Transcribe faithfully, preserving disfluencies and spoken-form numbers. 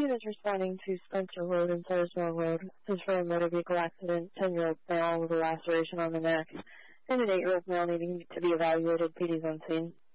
units responding to Spencer Road and Suttersville Road is for a motor vehicle accident, ten-year-old male with a laceration on the neck, and an eight-year-old male needing to be evaluated. P D's on scene.